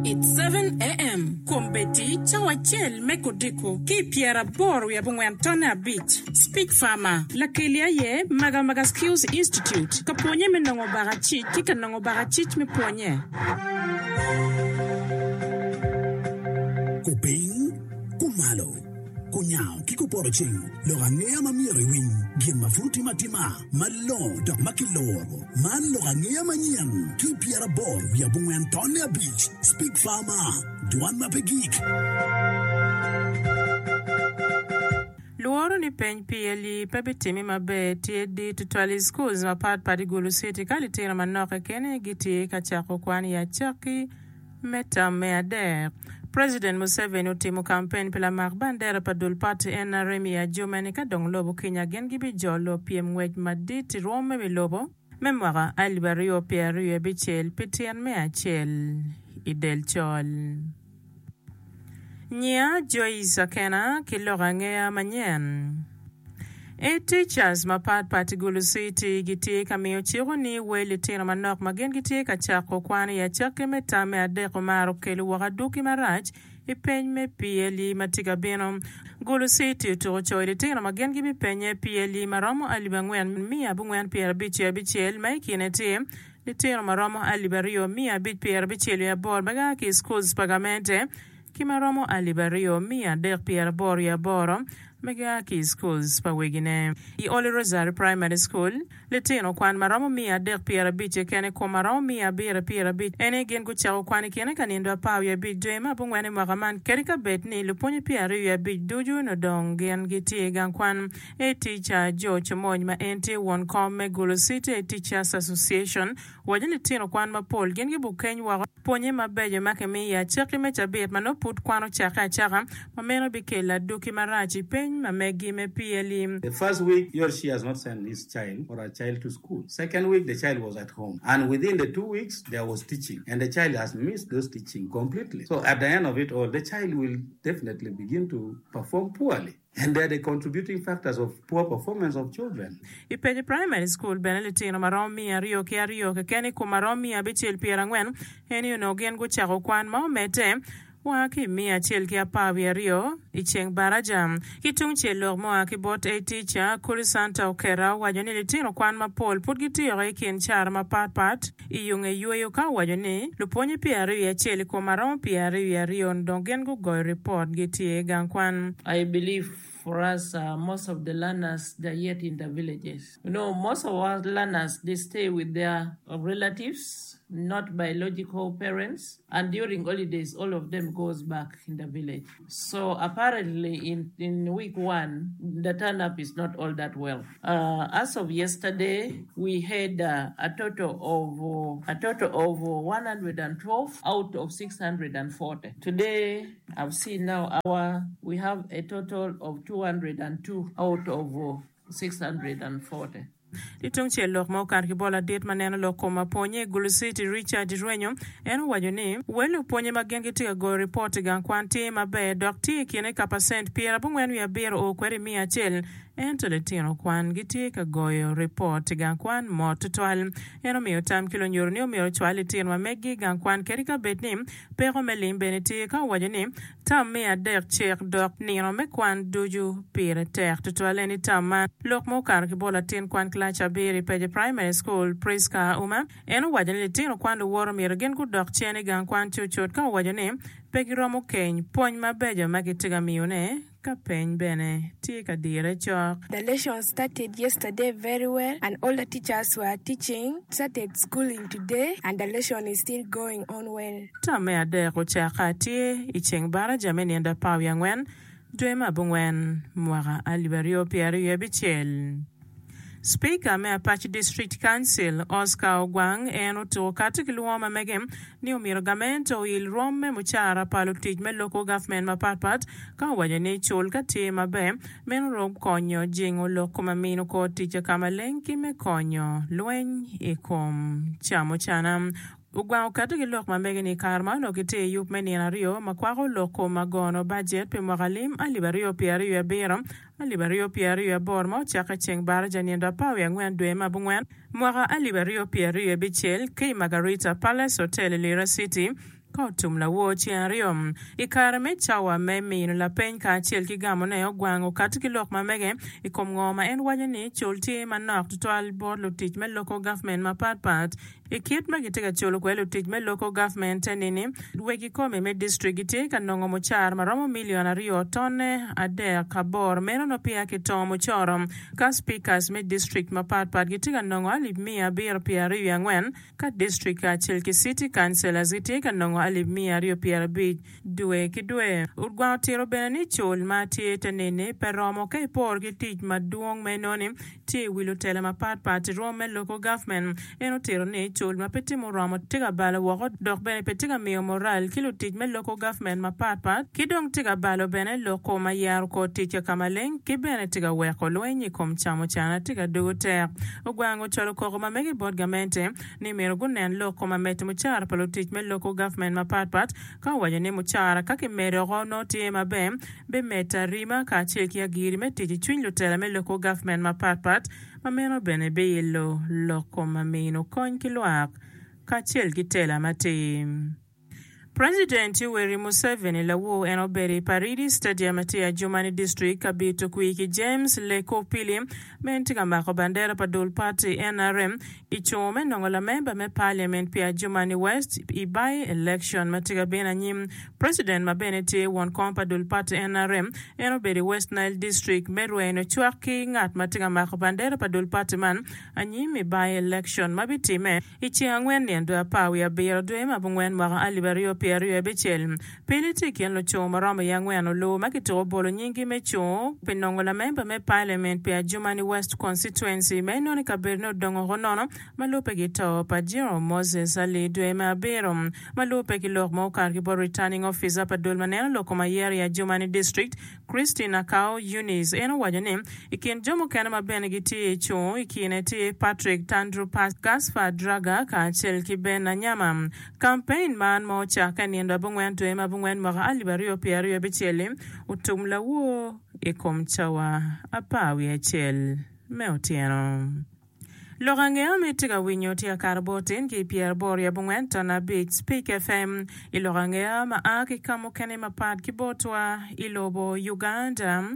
It's 7 a.m. Kombeti chawachel mekodiko ki Pierre Boru ya Bungwantona Beach. Speak Farmer. La kelia ye Maga Skills Institute. Kaponye menongo barachit kika nongo barachit me ponye. Kuping, kumalo, kunyao, kiko poraching, lorangea mamiri wing, gien mafuti matima, malo, dok makiloro, man lorangea manyang, ki Pierre Boru ya Bungwantona Beach. Speak Farmer, Duan Mapegik. Luoro ni peny PLE pebitimi mabe tiedi tutwali schools mapat padigulu city kalitira manoke kene giti kachako kwani ya chaki meta meader. President Museveni utimu campaign pila magbandera padul party NRM ya Jumani kadong lobo Kenya gengibi jolo PM wej maditi rome milobo memwara alibario Pierre ya bichel pitian meachel idel chol. Nya Joyce Akena kilorangea manyen. Teachers mapat patigulu city giti kamiyo chiro ni weli tira manok magen giti kachako kwani ya chake metame adeko maro kelu wakaduki marach ipeny me PLE matiga bino Gulu City uturocho tira magen gibi penye PLE maromo alibangwen miya bungwen Pierre bichel maikine tim litira maromo alibario miya Pierre bichel ya bor baga ki schools pagamente Kimaromo alibario mia der Pierre Boru ya boro mega ki schools pa wegine. I Ole Rosary Primary School letino kwan maromo mia der Pierre biche kene ko maromo mia bira Pierre bich ene gen guchao kwani kene kanindo pa ya bich dema bungwane mwagaman kerika betni luponye Pierre ya bich duju no dong gen giti gan kwan teacher George Monyma ente won come Gulu City Teachers Association wajini tino kwan mapol gen gibukeny wago ponye mabejo make miya cheki mecha bet manoput kwano chaka mameno bikela duki marachi peny mamegi me PLE. The first week he or she has not sent his child or a child to school. Second week the child was at home, and within the 2 weeks there was teaching, and the child has missed those teaching completely. So at the end of it all, the child will definitely begin to perform poorly. And they're the contributing factors of poor performance of children. Ipeje primary school benelitino maromi ario ke keni kumaromi abichel pierangwen eni unogen guchako kwan maomete waki mia chel ki apawi ario icheng barajam kitung chelo mo ki bot teacher Kuli Santa Okera wajoni litino kwan mapol putgitio kin char mapat iyunge yueyo ka wajoni luponye Pierre ya chel ko maromi Pierre ya rio ndongen go report gitie gankwan. I believe for us, most of the learners, they're yet in the villages. You know, most of our learners, they stay with their relatives, not biological parents. And during holidays, all of them goes back in the village. So apparently in week 1, the turn-up is not all that well. As of yesterday, we had a total of 112 out of 640. Today, I've seen now we have a total of 202 out of 640. Litong chelo mo kan kibola det maneno lokoma ponye Gulu City Richard Rwenyo eno wajoni welu ponye magenge tiga go report gan kwanti mabe dokti kine ka percent Pierre bungwen ya biro o kweri mia chel ento letino kwan giti ka goyo report gan kwan mo total eno miyo tam kilo nyorni o miyo chwali tino mamegi gan kwan kerika betni pero melim beneti ka wajoni tam mia dek chek dok nino me kwan duju pire tek total eni tam man lok mo kan kibola tin kwan Chabiri Peje Primary School Priska Uma eno wajani litino kwando woro miro gen kudok chene gan kwan chuchot ka wajani pegiromo keny pony mabejo magitiga miyone ka peny bene tika dire chok. The lesson started yesterday very well, and all the teachers were teaching, started schooling today, and the lesson is still going on well. Tame adeko chaka tie icheng bara jameni enda paw yangwen dwema bungwen mwaka alibario Pierre Yebichel. Speaker me Apache District Council Oscar Ogwang eno to katikiluoma megem ni umirogamento il rome muchara palutij me local government mapat ka wajane chol kati mabe men rom konyo jingo loko mamino ko tija kama lenki me konyo lwen ikom chamo chanam Ugwa ukatu gilok mamegeni karma no kite yup meni na rio makwako loko magono budget pe mwagalim alibario Pierre ya biram alibario Pierre ya bormo chaka cheng bar janienda pawe ya ngwen dwe mabungwen mwaga alibario Pierre ya bichel kei Margarita Palace Hotel Lira City ka tum la wo chiario ikare me chawa me min la pen ka chiel ki gamo ne ogwango kat ki lok ma mege ikom ngoma en waje ni chulti manok total board lo tich me local government ma pat ikit ma gitega cholo ko lo tich me local government nini wegi kome me district gite ka nongo mochar maromo million ario tonne ade kabor meno no pia ki tomo chorom ka speakers me district ma pat gitega nongo alib mia bir pia rio ngwen ka district ka chel ki city councilors gite ka nongo alib mia rio pia bi due ki due urgwa tiro benani chol ma tiete nene peromo ke por ki tich maduong menoni ti wilo tele ma pat rome local government eno tiro ne chol ma peti moramo tiga balo wako dok bene petiga mio moral kilo tich me local government ma pat kidong tiga balo bene loko ma yar ko ticha kamaleng ki bene tiga weko lwenyi kom chamo chana tiga dugoter ogwango cholo koko ma megi board gamente ni mero gunen loko ma meti muchara palo tich me local government ma pat ka waje ni muchara kaki mero no tie ma be meta rima ka cheki agiri me tiji chwin lutela me local government ma pat ma meno bene be yelo loko ma meno kony kiluak ka chel gitela matim. President Yoweri Museveni lawo enoberi Paridi Stadium atia Jumani District kabito kuiki James Leko Pili mentiga mako bandera padul party NRM ichome nongola member me parliament pia Jumani West ibai election matiga bena nyim President mabeneti won kompadul party NRM enoberi West Nile District merweno chwaki ngat matiga mako bandera padul party man anyim ibai election mabitime ichi angwen nendo apawi abiro dwe mabungwen mwa alibario Pierre Bechel politik en lo choma rama yangweno lo makito bolo nyingi mecho penongo la member me parliament pia Jumani West constituency me noni kaberno dongo honono malope gito pa Jero Moses Ali dwema bero malope kilok mo karki bo returning officer pa dolmaneno lo koma yeri ya Jumani district Christina Kao Eunice eno wajane ikin jomo kana mabene giti echo ikine ti Patrick Tandru Gaspar Draga ka chel ki bena nyama campaign man mo chaka nienda bungwen to ema bungwen mara alibario Pierre Bechele utumla wo ekom chawa apawi echel meotieno Lorangea metiga winyo tia karbotin ki Pierre Boria bungwen tana beach Speak FM ilorangea maaki kamo kene mapad kibotwa ilobo Uganda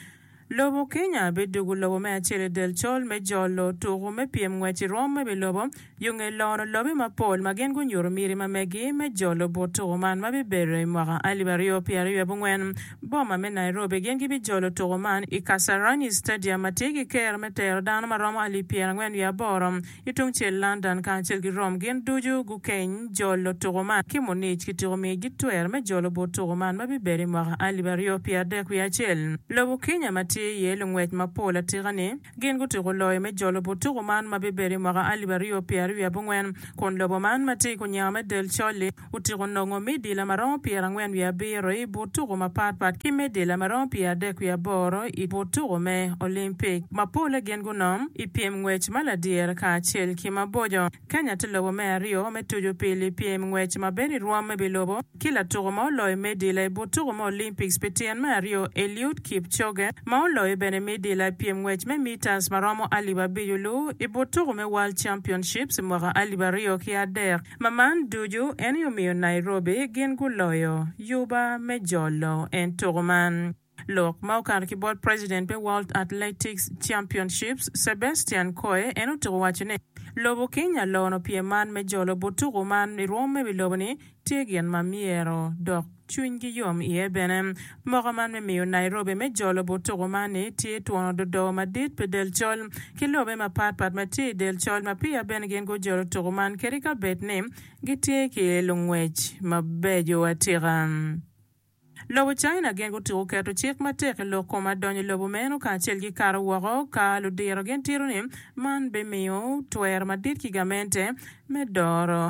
Lobo Kenya bedugu lobo me achele del chol me jolo tugu me piem ngwechi rome be lobo yunge loro lobe ma pol magen gun yoro miri ma megi me jolo bo tugu man ma bibere mwaka alibario Pierre bungwen boma me Nairobi gen gibi jolo tugu man I Kasarani Stadium mategi ker me ter dano maroma ali Pierre ngwen ya borom itung chel London kanchel gi rom gen duju gu ken jolo tugu man kimonich ki tugu me gitwer me jolo bo tugu man ma bibere mwaka alibario Pierre deku ya chel Lobo Kenya yelo ngwet mapola tirane gen gutu loy me jolo botu man mabebere mara alibario Pierre ya bungwen kon lobo man mate ko nyama del chole utiro nongo medi la maron Pierre ngwen ya bero I botu ma pat ki medi la maron Pierre de ku ya boro I botu me olympic mapola gen gunom I piem ngwet maladier ka chel ki mabojo Kenya to lobo me rio me tujo pili piem ngwet mabeni ruam me lobo kila turo mo loy medi la botu mo olympics petien Mario Eliud Kipchoge loy bene midi la piem wech me meters maromo aliba biyulu iboturu me world championships mwaka aliba rio kiader maman duju enyo Nairobi gen guloyo yuba me jolo en turuman Lok Maukar Keyboard President be World Athletics Championships Sebastian Coe enu tuwachine Lobo Kenya lono pieman me jolo boturu man rome bilobani tegen mamiero dok chungi yom ie benem mogaman me miyo Nairobi me jolo boturu mani tie tuono do madit pe del chol kilobe ma pat ma tie del chol ma pia ben gen go jolo turuman kerika betne gitie ki lungwech ma bejo atiram Lobo China gen go to keto chek matek lo koma donyo lobo meno ka chel gi karo waro ka lo diro gen tironi man be miyo twer madit ki gamente me doro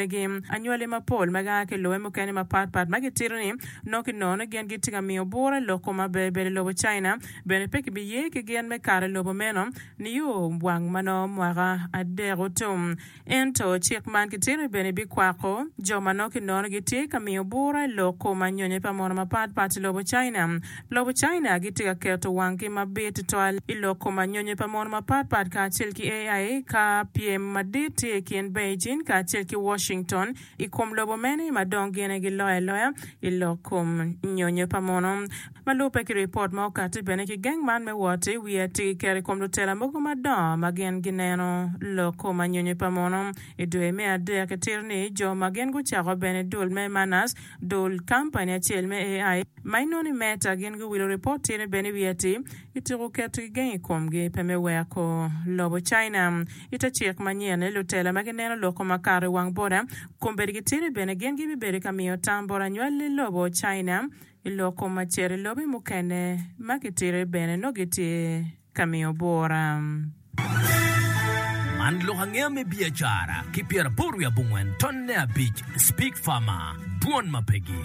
anywele mapol maga ke lo emo kene ma pat magi tironi no ki nono gen gi tiga miyo bore lo koma be Lobo China bene pek bi ye ke gen me kare lobo meno ni yo wang mano mwara adero tum ento chek man ki tiri bene bi kwako jo mano ki nono gi tiga miyo bore lo koma nyonye pa mapat lobo China gitiga keto wangi mabit toal iloko manyonye pamon mapat ka chilki AI ka PM maditi kien Beijing ka chilki Washington ikom lobo meni madongene giloya ilokom nyonye pamono malupe ki report ma okati bene ki gang man me wote wieti kere kom lutela moko madon magen gineno loko manyonye pamono idwe me ade ketirni jo magen gu chago bene dul me manas dul company achel me AI mainoni meta gen gu wilo report tine bene wieti itiru keti gen komgi peme weko lobo China ita chik manyene lutela mageneno loko makare wang boda kumberi gitiri bene gen gibi beri kamiyo tambora nywali lobo China iloko machere lobi mukene makitire bene nogiti kamiyo bora. Manlo hangea me biachara kipiara poru ya bungwen tonne a beach speak farmer tuon mapegi.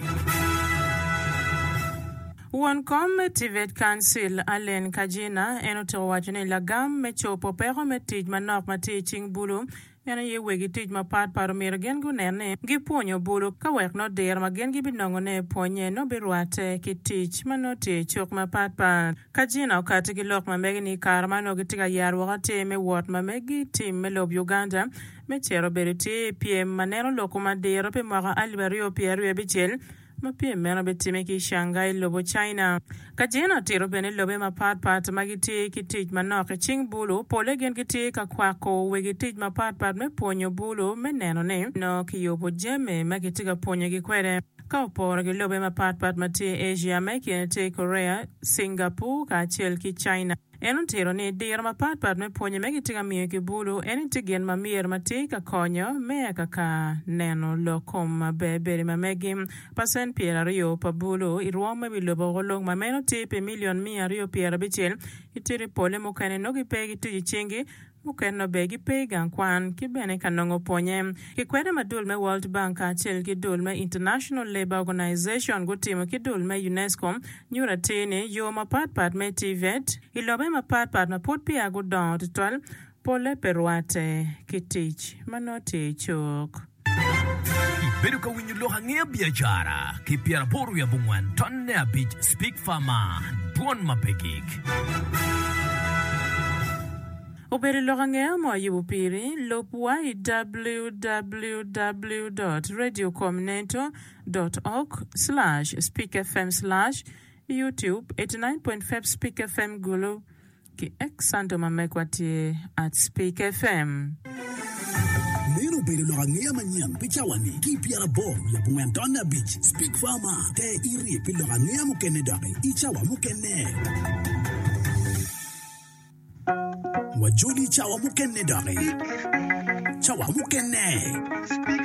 One Tivet Council Alen Kajina enoto wajine lagam me chopo pero me tij manok ma teaching bulu yana ye wegi tij ma pat paro mir gen gu nene gi ponyo bulu ka wek no der ma gen gi binongo ne ponye no birwate ki tij ma no te chok ma pat Kajina okati gi lok ma megi ni kar ma no gi tiga yar wakate me wot ma megi tim me lob Uganda me chero beriti PM maneno loko ma der pe mwaga alibario pieru e bichel mapie mena betime ki Shanghai lobo China kajena tiro bene lobe mapat magiti kitij manok ching bulu pole gen kiti ka kwako wegitij mapat me ponyo bulu meneno ne no kiyobo jeme magiti ka ponyo gi kwere ka opora gi lobe mapat mati Asia me te Korea Singapore ka chel ki China enon tiro ni dir mapat me ponyo megitiga miyo ki bulu eni tigen mamier mati ka konyo me ka neno lokom beberi mamegim pasen piera rio pa bulu irwame bilobo golong mameno tipe million mia rio piera bichel itiri pole mukane nogi pegi tuji chingi mukeno begi pegan kwan ki bene kanongo ponye ki kwede madul me World Bank achel ki dul me International Labour Organization gutimo ki dul me UNESCO nyura tini yo mapat me TVET ilobe mapat na put pia gudon titwal pole perwate kitich manoti chuk Beruka winyulo hangea biachara kipiara poru ya bungwan tonne a beach speak farmer tuon mapegik Obere lorangea mo yubupiri lopua www.radiocombinator.org/speakfm/YouTube 89.5 Speak FM Gulu ki exando mamekwati at Speak FM. Nero bere lorangea manyam pichawani ki piara bom ya bungantona beach speak farmer te iri pilorangea mukene dare ichawa mukene wajuli chawa mukene dare chawa mukene